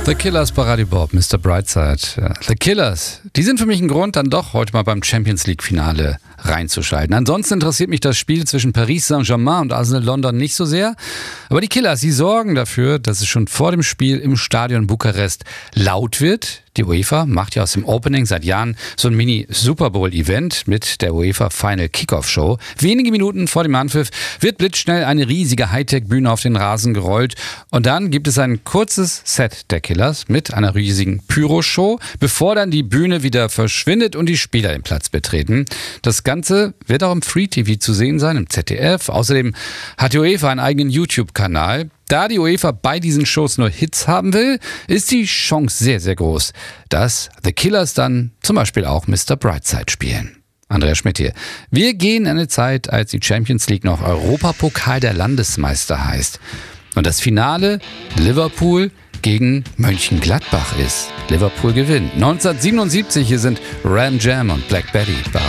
The Killers bei Radio Bob, Mr. Brightside. Ja, The Killers, die sind für mich ein Grund, dann doch heute mal beim Champions League-Finale reinzuschalten. Ansonsten interessiert mich das Spiel zwischen Paris Saint-Germain und Arsenal London nicht so sehr. Aber die Killers, sie sorgen dafür, dass es schon vor dem Spiel im Stadion Bukarest laut wird. Die UEFA macht ja aus dem Opening seit Jahren so ein Mini-Super Bowl-Event mit der UEFA Final Kickoff Show. Wenige Minuten vor dem Anpfiff wird blitzschnell eine riesige Hightech-Bühne auf den Rasen gerollt. Und dann gibt es ein kurzes Set der Killers mit einer riesigen Pyro-Show, bevor dann die Bühne wieder verschwindet und die Spieler den Platz betreten. Das Ganze wird auch im Free-TV zu sehen sein, im ZDF. Außerdem hat die UEFA einen eigenen YouTube-Kanal. Da die UEFA bei diesen Shows nur Hits haben will, ist die Chance sehr, sehr groß, dass The Killers dann zum Beispiel auch Mr. Brightside spielen. Andreas Schmidt hier. Wir gehen in eine Zeit, als die Champions League noch Europapokal der Landesmeister heißt. Und das Finale Liverpool gegen Mönchengladbach ist. Liverpool gewinnt. 1977, hier sind Ram Jam und Black Betty bei